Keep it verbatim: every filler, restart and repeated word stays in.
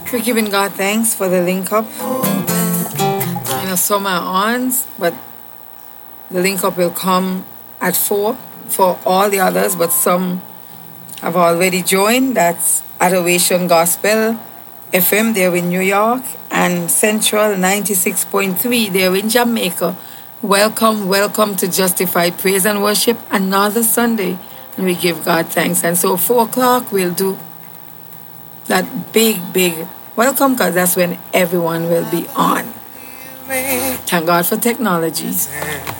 We're giving God thanks for the link up. I know some are on, but the link up will come at four for all the others, but some have already joined. That's Adoration Gospel F M there in New York, and Central ninety-six point three there in Jamaica. Welcome, welcome to Justified Praise and Worship, another Sunday, and we give God thanks. And so four o'clock we'll do that big, big welcome, because that's when everyone will be on. Thank God for technology.